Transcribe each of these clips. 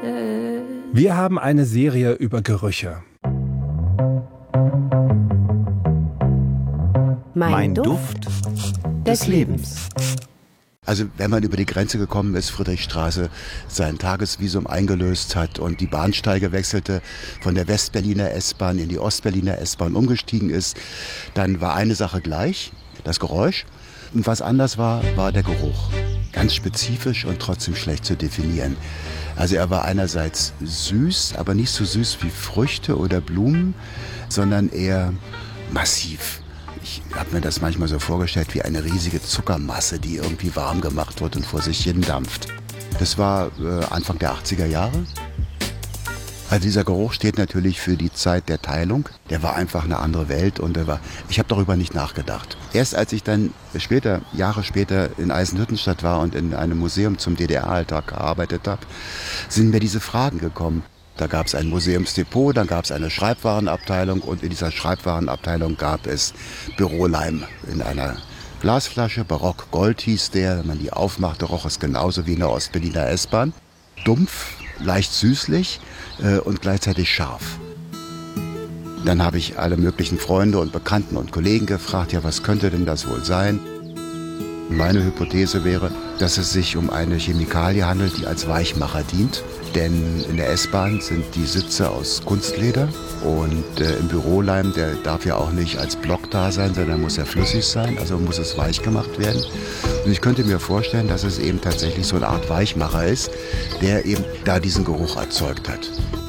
Wir haben eine Serie über Gerüche. Mein Duft des Lebens. Also wenn man über die Grenze gekommen ist, Friedrichstraße, sein Tagesvisum eingelöst hat und die Bahnsteige wechselte, von der Westberliner S-Bahn in die Ostberliner S-Bahn umgestiegen ist, dann war eine Sache gleich, das Geräusch. Und was anders war, war der Geruch. Ganz spezifisch und trotzdem schlecht zu definieren. Also er war einerseits süß, aber nicht so süß wie Früchte oder Blumen, sondern eher massiv. Ich habe mir das manchmal so vorgestellt wie eine riesige Zuckermasse, die irgendwie warm gemacht wird und vor sich hin dampft. Das war Anfang der 80er Jahre. Also dieser Geruch steht natürlich für die Zeit der Teilung. Der war einfach eine andere Welt und ich habe darüber nicht nachgedacht. Erst als ich dann Jahre später in Eisenhüttenstadt war und in einem Museum zum DDR-Alltag gearbeitet habe, sind mir diese Fragen gekommen. Da gab es ein Museumsdepot, dann gab es eine Schreibwarenabteilung und in dieser Schreibwarenabteilung gab es Büroleim in einer Glasflasche. Barock Gold hieß der. Wenn man die aufmachte, roch es genauso wie in der Ostberliner S-Bahn. Dumpf, leicht süßlich und gleichzeitig scharf. Dann habe ich alle möglichen Freunde und Bekannten und Kollegen gefragt, ja, was könnte denn das wohl sein? Meine Hypothese wäre, dass es sich um eine Chemikalie handelt, die als Weichmacher dient. Denn in der S-Bahn sind die Sitze aus Kunstleder und im Büroleim, der darf ja auch nicht als Block da sein, sondern muss ja flüssig sein, also muss es weich gemacht werden. Und ich könnte mir vorstellen, dass es eben tatsächlich so eine Art Weichmacher ist, der eben da diesen Geruch erzeugt hat.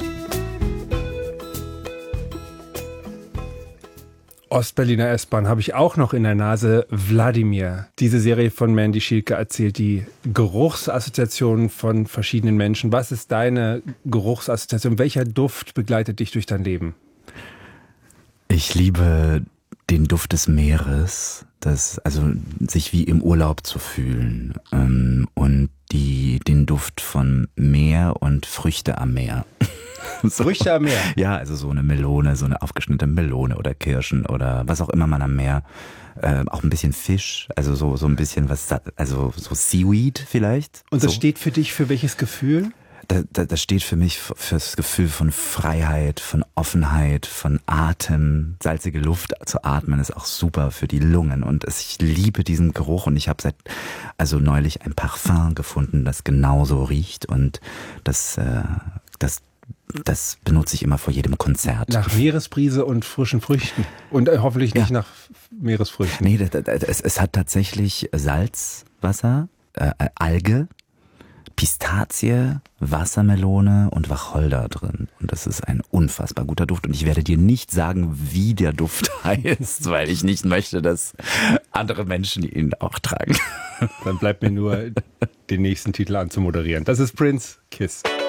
Ostberliner S-Bahn habe ich auch noch in der Nase. Wladimir. Diese Serie von Mandy Schielke erzählt die Geruchsassoziationen von verschiedenen Menschen. Was ist deine Geruchsassoziation? Welcher Duft begleitet dich durch dein Leben? Ich liebe den Duft des Meeres, also sich wie im Urlaub zu fühlen und den Duft von Meer und Früchte am Meer. So. Früchte am Meer? Ja, also so eine Melone, so eine aufgeschnittene Melone oder Kirschen oder was auch immer man am Meer, auch ein bisschen Fisch, also so ein bisschen also so Seaweed vielleicht. Und das steht für dich für welches Gefühl? Das steht für mich für das Gefühl von Freiheit, von Offenheit, von Atem. Salzige Luft zu atmen ist auch super für die Lungen und ich liebe diesen Geruch und ich habe neulich ein Parfum gefunden, das genauso riecht und das benutze ich immer vor jedem Konzert. Nach Meeresbrise und frischen Früchten. Und hoffentlich nicht nach Meeresfrüchten. Nee, es hat tatsächlich Salzwasser, Alge, Pistazie, Wassermelone und Wacholder drin. Und das ist ein unfassbar guter Duft. Und ich werde dir nicht sagen, wie der Duft heißt, weil ich nicht möchte, dass andere Menschen ihn auch tragen. Dann bleibt mir nur, den nächsten Titel anzumoderieren. Das ist Prince, Kiss.